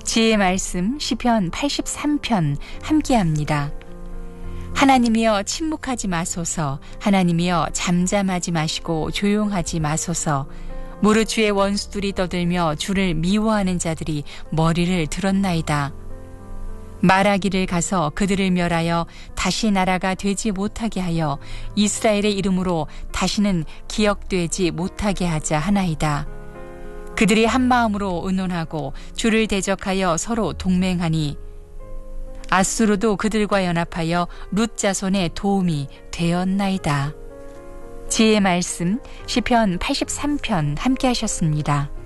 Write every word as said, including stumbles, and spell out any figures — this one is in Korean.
지혜의 말씀 시편 팔십삼 편 함께합니다. 하나님이여 침묵하지 마소서. 하나님이여 잠잠하지 마시고 조용하지 마소서. 무릇 주의 원수들이 떠들며 주를 미워하는 자들이 머리를 들었나이다. 말하기를 가서 그들을 멸하여 다시 나라가 되지 못하게 하여 이스라엘의 이름으로 다시는 기억되지 못하게 하자 하나이다. 그들이 한 마음으로 의논하고 주를 대적하여 서로 동맹하니 아수르도 그들과 연합하여 룻 자손의 도움이 되었나이다. 지혜의 말씀 시편 팔십삼 편 함께 하셨습니다.